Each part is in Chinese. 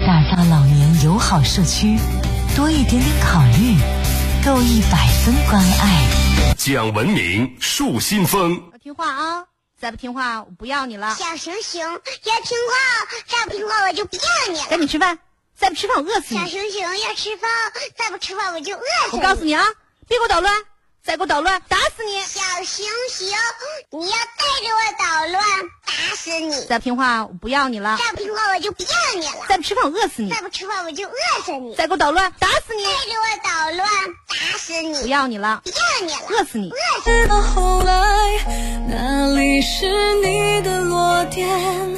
打造老年友好社区，多一点点考虑，够100分关爱。 讲文明树新风， 听话啊！再不听话，我不要你了。 小熊熊要听话，再不听话我就不要你了。 赶紧吃饭，再不吃饭我饿死你。 小熊熊要吃饭，再不吃饭我就饿死你。 我告诉你啊，别给我捣乱，再给我捣乱，打死你！ 小熊熊，你要带着我捣乱，打死你！ 再不听话，我不要你了。 再不听话我就不要你了。 再不吃饭我饿死你！ 再不吃饭我就饿死你！ 再给我捣乱，打死你！ 带着我捣乱，打死你！ 不要你了， 不要你了， 饿死你！ 饿死你！ 后来，哪里是你的落点？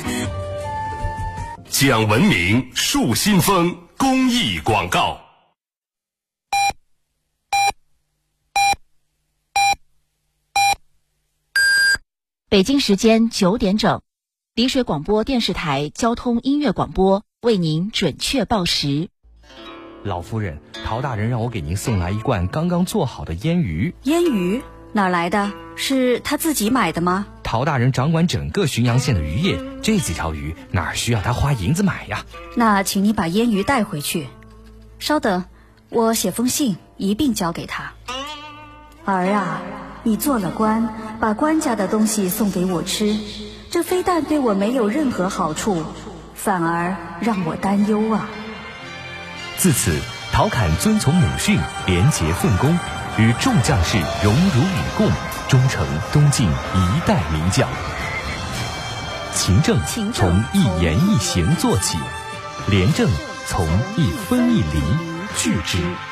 讲文明树新风公益广告。 北京时间9点整，丽水广播电视台交通音乐广播为您准确报时。 老夫人，陶大人让我给您送来一罐刚刚做好的腌鱼。 腌鱼哪儿来的？是他自己买的吗？ 陶大人掌管整个浔阳县的渔业，这几条鱼哪需要他花银子买呀？ 那请你把腌鱼带回去。稍等，我写封信一并交给他。儿啊，你做了官，把官家的东西送给我吃，这非但对我没有任何好处，反而让我担忧啊。 自此，陶侃遵从母训，廉洁奉公，与众将士荣辱与共，终成东晋一代名将。勤政从一言一行做起，廉政从一分一厘据之。